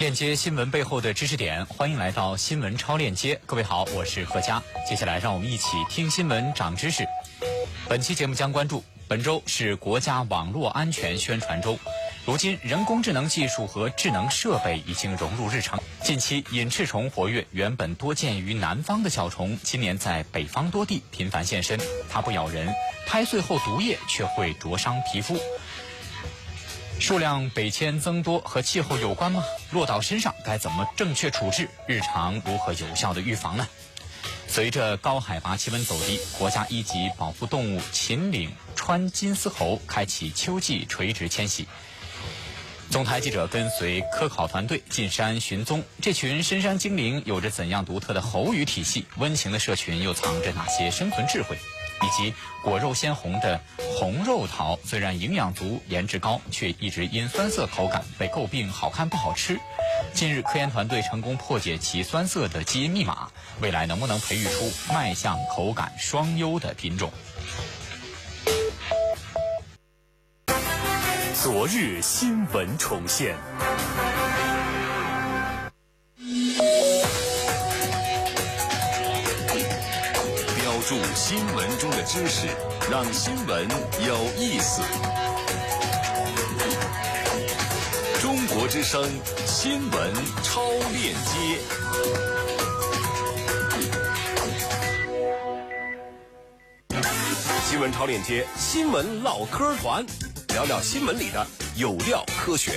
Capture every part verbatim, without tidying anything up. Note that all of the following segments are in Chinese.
链接新闻背后的知识点，欢迎来到新闻超链接。各位好，我是贺佳。接下来让我们一起听新闻长知识。本期节目将关注，本周是国家网络安全宣传周。如今，人工智能技术和智能设备已经融入日常。近期，隐翅虫活跃，原本多见于南方的小虫，今年在北方多地频繁现身。它不咬人，拍碎后毒液却会灼伤皮肤。数量北迁增多和气候有关吗？落到身上该怎么正确处置？日常如何有效的预防呢？随着高海拔气温走低，国家一级保护动物秦岭川金丝猴开启秋季垂直迁徙。总台记者跟随科考团队进山寻踪，这群深山精灵有着怎样独特的猴语体系？温情的社群又藏着哪些生存智慧？以及果肉鲜红的红肉桃，虽然营养足、颜值高，却一直因酸涩口感被诟病好看不好吃。近日，科研团队成功破解其酸涩的基因密码，未来能不能培育出卖相口感双优的品种？ 昨日新闻重现。注新闻中的知识，让新闻有意思。中国之声新闻超链接。新闻超链接，新闻唠嗑团，聊聊新闻里的有料科学。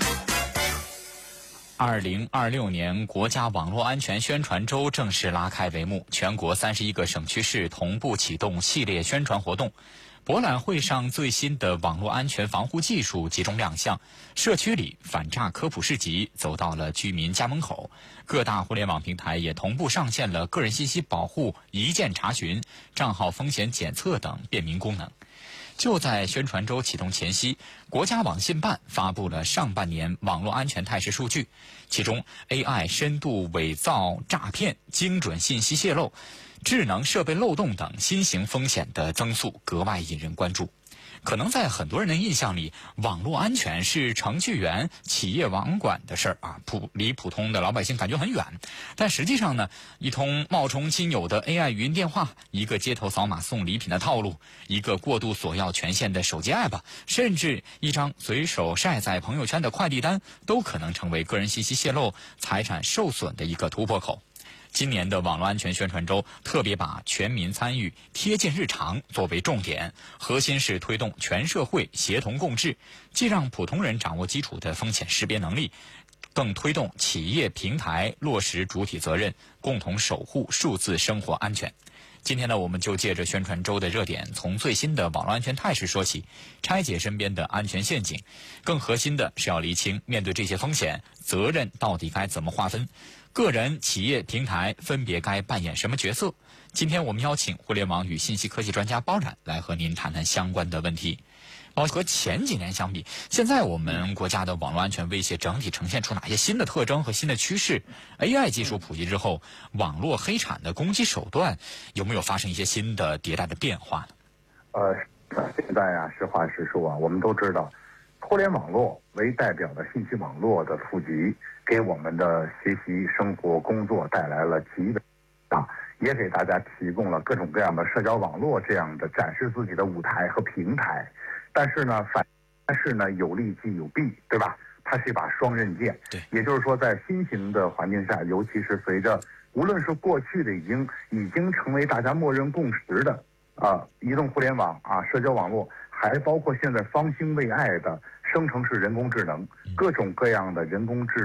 二零二六年国家网络安全宣传周正式拉开帷幕，全国三十一个省区市同步启动系列宣传活动。博览会上最新的网络安全防护技术集中亮相，社区里反诈科普市集走到了居民家门口，各大互联网平台也同步上线了个人信息保护、一键查询、账号风险检测等便民功能。就在宣传周启动前夕，国家网信办发布了上半年网络安全态势数据，其中 A I 深度伪造诈骗、精准信息泄露、智能设备漏洞等新型风险的增速格外引人关注。可能在很多人的印象里，网络安全是程序员、企业网管的事儿啊，普离普通的老百姓感觉很远。但实际上呢，一通冒充亲友的 A I 语音电话，一个街头扫码送礼品的套路，一个过度索要权限的手机 app， 甚至一张随手晒在朋友圈的快递单，都可能成为个人信息泄露、财产受损的一个突破口。今年的网络安全宣传周特别把全民参与、贴近日常作为重点，核心是推动全社会协同共治，既让普通人掌握基础的风险识别能力，更推动企业平台落实主体责任，共同守护数字生活安全。今天呢，我们就借着宣传周的热点，从最新的网络安全态势说起，拆解身边的安全陷阱。更核心的是要厘清，面对这些风险，责任到底该怎么划分？个人、企业、平台分别该扮演什么角色？今天我们邀请互联网与信息科技专家包冉来和您谈谈相关的问题。哦，和前几年相比，现在我们国家的网络安全威胁整体呈现出哪些新的特征和新的趋势 ？A I 技术普及之后，网络黑产的攻击手段有没有发生一些新的迭代的变化呢？ 呃，现在啊，实话实说啊，我们都知道，互联网络为代表的信息网络的普及，给我们的学习、生活、工作带来了极为大，也给大家提供了各种各样的社交网络这样的展示自己的舞台和平台。但是呢，反但是呢，有利即有弊，对吧？它是一把双刃剑。 对， 也就是说，在新型的环境下，尤其是随着无论是过去的已经已经成为大家默认共识的啊，移动互联网啊，社交网络，还包括现在方兴未艾的生成式人工智能，各种各样的人工智能。